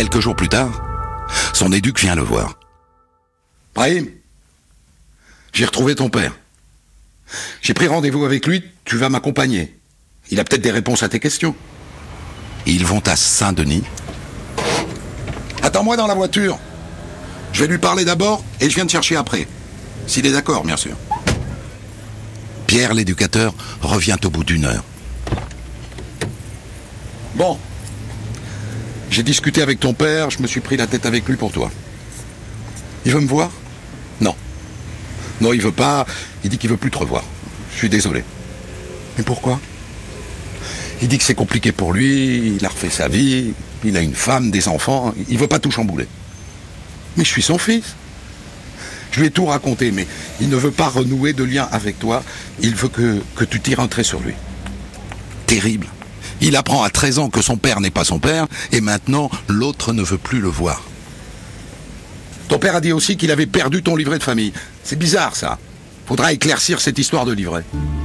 Quelques jours plus tard, son éduc vient le voir. « Brahim, j'ai retrouvé ton père. J'ai pris rendez-vous avec lui, tu vas m'accompagner. Il a peut-être des réponses à tes questions. » Ils vont à Saint-Denis. « Attends-moi dans la voiture. Je vais lui parler d'abord et je viens te chercher après. S'il est d'accord, bien sûr. » Pierre, l'éducateur, revient au bout d'1 heure. « Bon, j'ai discuté avec ton père, je me suis pris la tête avec lui pour toi. Il veut me voir ? Non. Non, il veut pas, il dit qu'il veut plus te revoir. Je suis désolé. Mais pourquoi ? Il dit que c'est compliqué pour lui, il a refait sa vie, il a une femme, des enfants, il veut pas tout chambouler. Mais je suis son fils. Je lui ai tout raconté, mais il ne veut pas renouer de lien avec toi, il veut que tu tires un trait sur lui. » Terrible. Il apprend à 13 ans que son père n'est pas son père, et maintenant, l'autre ne veut plus le voir. Ton père a dit aussi qu'il avait perdu ton livret de famille. C'est bizarre, ça. Faudra éclaircir cette histoire de livret.